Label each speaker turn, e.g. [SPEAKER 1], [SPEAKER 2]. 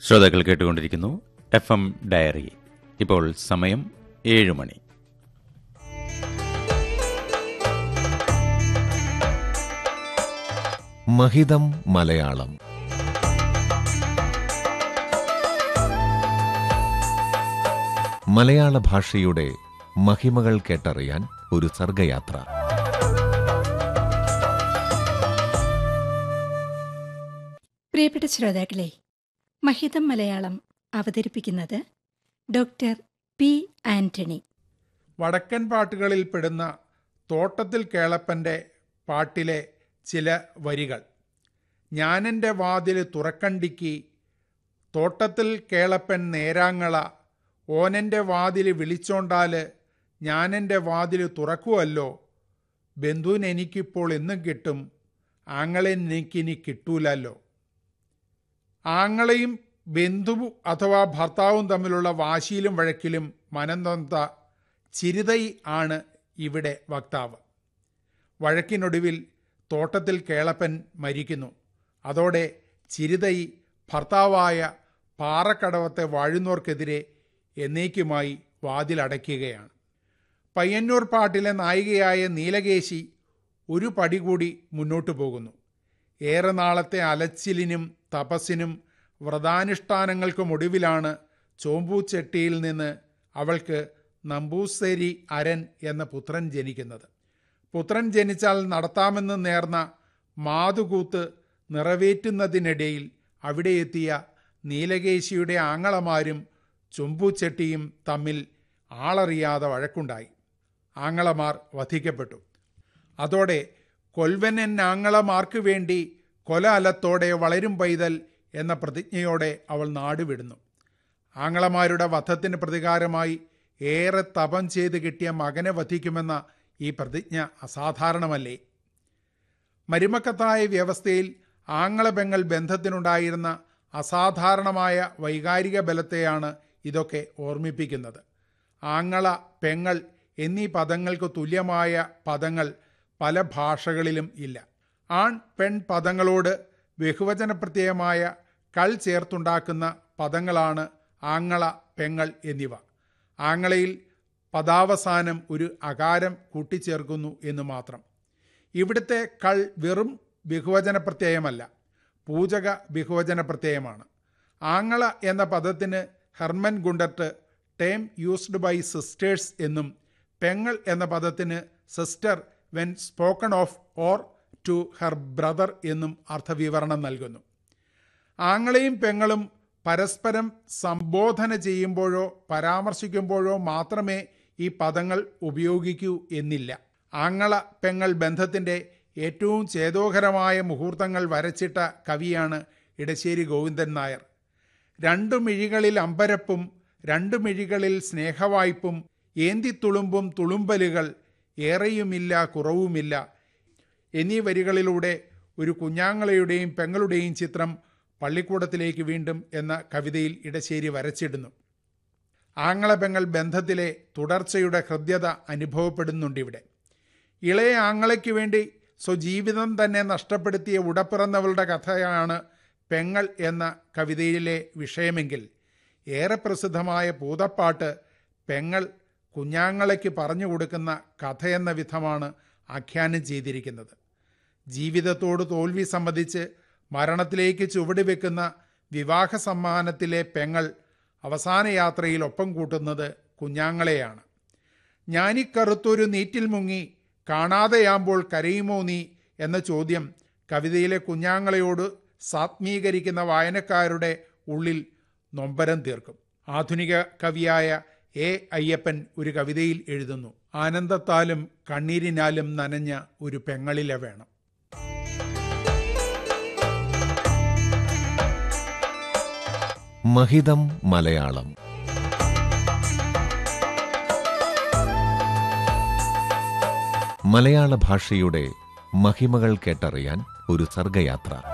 [SPEAKER 1] ശ്രോതാക്കൾ കേട്ടുകൊണ്ടിരിക്കുന്നു FM diary. ഇപ്പോൾ സമയം 7 മണി.
[SPEAKER 2] മഹിതം മലയാളം. മലയാള ഭാഷയുടെ മഹിമകൾ കേട്ടറിയാൻ ഒരു സർഗയാത്ര.
[SPEAKER 3] പ്രിയപ്പെട്ട ശ്രോതാക്കളെ, മഹിതം മലയാളം അവതരിപ്പിക്കുന്നത് ഡോക്ടർ പി. ആന്റണി.
[SPEAKER 4] വടക്കൻ പാട്ടുകളിൽ പെടുന്ന തോട്ടത്തിൽ കേളപ്പൻ്റെ പാട്ടിലെ ചില വരികൾ. ഞാനെൻ്റെ വാതിൽ തുറക്കണ്ടിക്ക്, തോട്ടത്തിൽ കേളപ്പൻ നേരാങ്ങള, ഓനെൻ്റെ വാതിൽ വിളിച്ചോണ്ടാൽ ഞാനെൻ്റെ വാതിൽ തുറക്കുമല്ലോ, ബന്ധുവിനെനിക്കിപ്പോൾ എന്നും കിട്ടും, ആങ്ങളെനിക്കിനി കിട്ടൂലല്ലോ. ആങ്ങളെയും ബന്ധു അഥവാ ഭർത്താവും തമ്മിലുള്ള വാശിയിലും വഴക്കിലും മനംനൊന്ത ചിരിതൈ ആണ് ഇവിടെ വക്താവ്. വഴക്കിനൊടുവിൽ തോട്ടത്തിൽ കേളപ്പൻ മരിക്കുന്നു. അതോടെ ചിരിതൈ ഭർത്താവായ പാറക്കടവത്തെ വാഴുന്നോർക്കെതിരെ എന്നേക്കുമായി വാതിലടയ്ക്കുകയാണ്. പയ്യന്നൂർ പാട്ടിലെ നായികയായ നീലകേശി ഒരു പടി കൂടി മുന്നോട്ടു പോകുന്നു. ഏറെ നാളത്തെ അലച്ചിലിനും തപസ്സിനും വ്രതാനുഷ്ഠാനങ്ങൾക്കുമൊടുവിലാണ് ചോമ്പൂച്ചെട്ടിയിൽ നിന്ന് അവൾക്ക് നമ്പൂശ്ശേരി അരൻ എന്ന പുത്രൻ ജനിക്കുന്നത്. പുത്രൻ ജനിച്ചാൽ നടത്താമെന്ന് നേർന്ന മാതുകൂത്ത് നിറവേറ്റുന്നതിനിടയിൽ അവിടെ എത്തിയ നീലകേശിയുടെ ആങ്ങളമാരും ചൊമ്പൂച്ചെട്ടിയും തമ്മിൽ ആളറിയാതെ വഴക്കുണ്ടായി. ആങ്ങളമാർ വധിക്കപ്പെട്ടു. അതോടെ കൊൽവനൻ ആങ്ങളമാർക്ക് വേണ്ടി കൊല അലത്തോടെ വളരും പൈതൽ എന്ന പ്രതിജ്ഞയോടെ അവൾ നാടുവിടുന്നു. ആങ്ങളമാരുടെ വധത്തിന് പ്രതികാരമായി ഏറെ തപം ചെയ്ത് കിട്ടിയ മകനെ വധിക്കുമെന്ന ഈ പ്രതിജ്ഞ അസാധാരണമല്ലേ? മരുമക്കത്തായ വ്യവസ്ഥയിൽ ആങ്ങളപെങ്ങൾ ബന്ധത്തിനുണ്ടായിരുന്ന അസാധാരണമായ വൈകാരിക ബലത്തെയാണ് ഇതൊക്കെ ഓർമ്മിപ്പിക്കുന്നത്. ആങ്ങള, പെങ്ങൾ എന്നീ പദങ്ങൾക്ക് തുല്യമായ പദങ്ങൾ പല ഭാഷകളിലും ഇല്ല. ആൺ പെൺ പദങ്ങളോട് ബഹുവചന പ്രത്യയമായ കൾ ചേർത്തുണ്ടാക്കുന്ന പദങ്ങളാണ് ആങ്ങള, പെങ്ങൾ എന്നിവ. ആങ്ങളയിൽ പദാവസാനം ഒരു അകാരം കൂട്ടിച്ചേർക്കുന്നു എന്ന് മാത്രം. ഇവിടുത്തെ കൾ വെറും ബഹുവചന പ്രത്യയമല്ല, പൂജക ബഹുവചന പ്രത്യയമാണ്. ആങ്ങള എന്ന പദത്തിന് Hermann Gundert term used by sisters എന്നും, പെങ്ങൾ എന്ന പദത്തിന് sister when spoken of or to her brother എന്നും അർത്ഥവിവരണം നൽകുന്നു. ആങ്ങളെയും പെങ്ങളും പരസ്പരം സംബോധന ചെയ്യുമ്പോഴോ പരാമർശിക്കുമ്പോഴോ മാത്രമേ ഈ പദങ്ങൾ ഉപയോഗിക്കൂ എന്നില്ല. ആങ്ങള പെങ്ങൾ ബന്ധത്തിൻ്റെ ഏറ്റവും ചേതോഹരമായ മുഹൂർത്തങ്ങൾ വരച്ചിട്ട കവിയാണ് ഇടശ്ശേരി ഗോവിന്ദൻ നായർ. രണ്ടു മിഴികളിൽ അമ്പരപ്പും രണ്ടു മിഴികളിൽ സ്നേഹവായ്പും ഏന്തിത്തുളുമ്പും തുളുമ്പലുകൾ ഏറെയുമില്ല കുറവുമില്ല എന്നീ വരികളിലൂടെ ഒരു കുഞ്ഞാങ്ങളയുടെയും പെങ്ങളുടെയും ചിത്രം പള്ളിക്കൂടത്തിലേക്ക് വീണ്ടും എന്ന കവിതയിൽ ഇടശ്ശേരി വരച്ചിടുന്നു. ആങ്ങള പെങ്ങൾ ബന്ധത്തിലെ തുടർച്ചയുടെ ഹൃദ്യത അനുഭവപ്പെടുന്നുണ്ടിവിടെ. ഇളയ ആങ്ങളയ്ക്ക് വേണ്ടി സ്വജീവിതം തന്നെ നഷ്ടപ്പെടുത്തിയ ഉടപ്പിറന്നവളുടെ കഥയാണ് പെങ്ങൾ എന്ന കവിതയിലെ വിഷയമെങ്കിൽ, ഏറെ പ്രസിദ്ധമായ പൂതപ്പാട്ട് പെങ്ങൾ കുഞ്ഞാങ്ങളയ്ക്ക് പറഞ്ഞു കൊടുക്കുന്ന കഥയെന്ന വിധമാണ് ആഖ്യാനം ചെയ്തിരിക്കുന്നത്. ജീവിതത്തോട് തോൽവി സമ്മതിച്ച് മരണത്തിലേക്ക് ചുവടുവെക്കുന്ന വിവാഹ സമ്മാനത്തിലെ പെങ്ങൾ അവസാന യാത്രയിൽ ഒപ്പം കൂട്ടുന്നത് കുഞ്ഞാങ്ങളെയാണ്. ഞാനിക്കറുത്തൊരു നീറ്റിൽ മുങ്ങി കാണാതെയാകുമ്പോൾ കരയുമോ നീ എന്ന ചോദ്യം കവിതയിലെ കുഞ്ഞാങ്ങളയോട് സാത്മീകരിക്കുന്ന വായനക്കാരുടെ ഉള്ളിൽ നൊമ്പരം തീർക്കും. ആധുനിക കവിയായ എ. അയ്യപ്പൻ ഒരു കവിതയിൽ എഴുതുന്നു, ആനന്ദത്താലും കണ്ണീരിനാലും നനഞ്ഞ ഒരു പെങ്ങളിലെ വേണം.
[SPEAKER 2] മഹിതം മലയാളം. മലയാള ഭാഷയുടെ മഹിമകൾ കേട്ടറിയാൻ ഒരു സർഗയാത്ര.